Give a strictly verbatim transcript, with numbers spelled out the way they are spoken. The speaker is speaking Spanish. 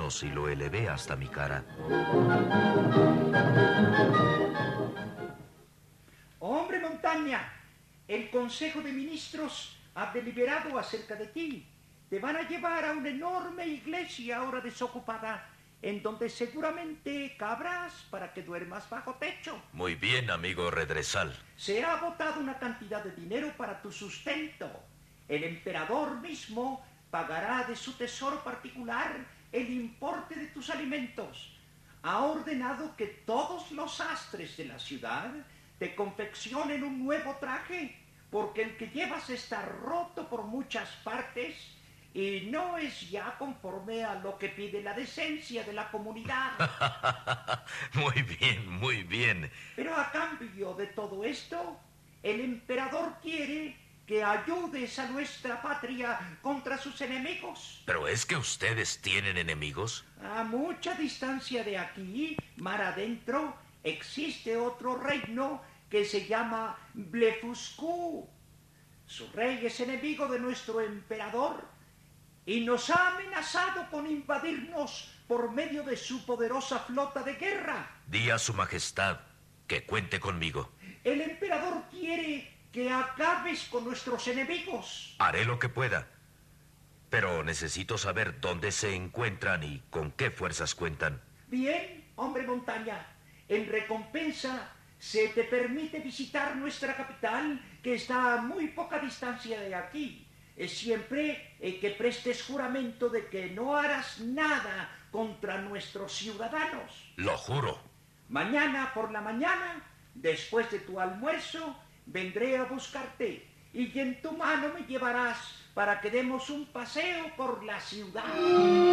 manos y lo elevé hasta mi cara. Hombre Montaña, el Consejo de Ministros ha deliberado acerca de ti. Te van a llevar a una enorme iglesia ahora desocupada, en donde seguramente cabrás para que duermas bajo techo. Muy bien, amigo Redresal. Se ha votado una cantidad de dinero para tu sustento. El emperador mismo pagará de su tesoro particular el importe de tus alimentos. Ha ordenado que todos los sastres de la ciudad te confeccionen un nuevo traje, porque el que llevas está roto por muchas partes y no es ya conforme a lo que pide la decencia de la comunidad. Muy bien, muy bien. Pero a cambio de todo esto, el emperador quiere que ayudes a nuestra patria contra sus enemigos. ¿Pero es que ustedes tienen enemigos? A mucha distancia de aquí, mar adentro, existe otro reino que se llama Blefuscu. Su rey es enemigo de nuestro emperador y nos ha amenazado con invadirnos por medio de su poderosa flota de guerra. Di a su majestad que cuente conmigo. El emperador quiere que acabes con nuestros enemigos. Haré lo que pueda, pero necesito saber dónde se encuentran y con qué fuerzas cuentan. Bien, hombre Montaña, en recompensa se te permite visitar nuestra capital, que está a muy poca distancia de aquí. Es siempre eh, que prestes juramento de que no harás nada contra nuestros ciudadanos. Lo juro. Mañana por la mañana, después de tu almuerzo, vendré a buscarte y en tu mano me llevarás para que demos un paseo por la ciudad.